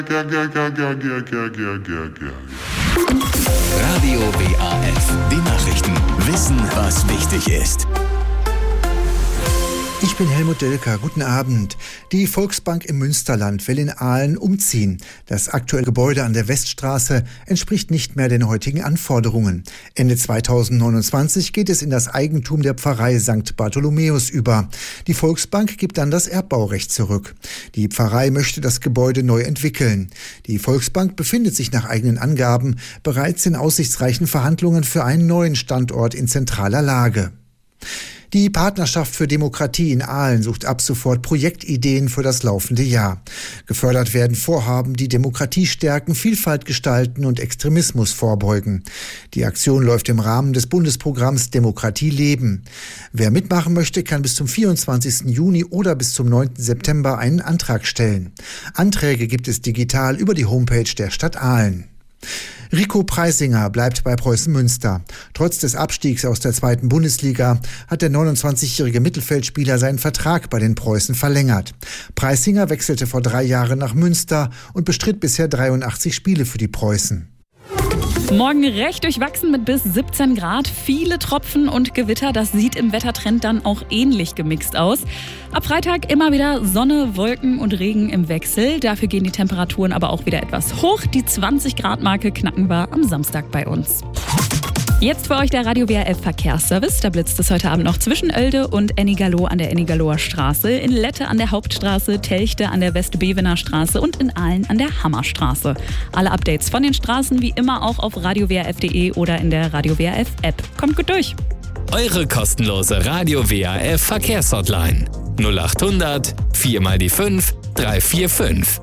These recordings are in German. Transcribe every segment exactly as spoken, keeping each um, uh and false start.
Radio W A F, die Nachrichten. Wissen, was wichtig ist. Ich bin Helmut Delker. Guten Abend. Die Volksbank im Münsterland will in Aalen umziehen. Das aktuelle Gebäude an der Weststraße entspricht nicht mehr den heutigen Anforderungen. Ende zweitausendneunundzwanzig geht es in das Eigentum der Pfarrei Sankt Bartholomäus über. Die Volksbank gibt dann das Erbbaurecht zurück. Die Pfarrei möchte das Gebäude neu entwickeln. Die Volksbank befindet sich nach eigenen Angaben bereits in aussichtsreichen Verhandlungen für einen neuen Standort in zentraler Lage. Die Partnerschaft für Demokratie in Aalen sucht ab sofort Projektideen für das laufende Jahr. Gefördert werden Vorhaben, die Demokratie stärken, Vielfalt gestalten und Extremismus vorbeugen. Die Aktion läuft im Rahmen des Bundesprogramms Demokratie leben. Wer mitmachen möchte, kann bis zum vierundzwanzigsten Juni oder bis zum neunten September einen Antrag stellen. Anträge gibt es digital über die Homepage der Stadt Aalen. Rico Preisinger bleibt bei Preußen Münster. Trotz des Abstiegs aus der zweiten Bundesliga hat der neunundzwanzigjährige Mittelfeldspieler seinen Vertrag bei den Preußen verlängert. Preisinger wechselte vor drei Jahren nach Münster und bestritt bisher dreiundachtzig Spiele für die Preußen. Morgen recht durchwachsen mit bis siebzehn Grad, viele Tropfen und Gewitter. Das sieht im Wettertrend dann auch ähnlich gemixt aus. Ab Freitag immer wieder Sonne, Wolken und Regen im Wechsel. Dafür gehen die Temperaturen aber auch wieder etwas hoch. Die zwanzig Grad Marke knacken wir am Samstag bei uns. Jetzt für euch der Radio W A F Verkehrsservice. Da blitzt es heute Abend noch zwischen Oelde und Ennigerloh an der Ennigaloer Straße, in Lette an der Hauptstraße, Telchte an der Westbevener Straße und in Aalen an der Hammerstraße. Alle Updates von den Straßen wie immer auch auf radio w a f punkt d e oder in der Radio W A F App. Kommt gut durch! Eure kostenlose Radio W A F Verkehrshotline null acht hundert vier mal die fünf drei vier fünf.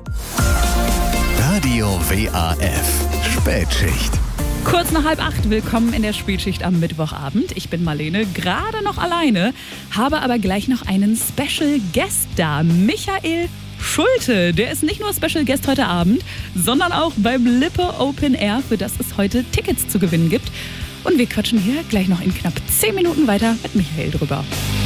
Radio W A F Spätschicht. Kurz nach halb acht, willkommen in der Spätschicht am Mittwochabend. Ich bin Marlene, gerade noch alleine, habe aber gleich noch einen Special Guest da, Michael Schulte. Der ist nicht nur Special Guest heute Abend, sondern auch beim Lippe Open Air, für das es heute Tickets zu gewinnen gibt. Und wir quatschen hier gleich noch in knapp zehn Minuten weiter mit Michael drüber.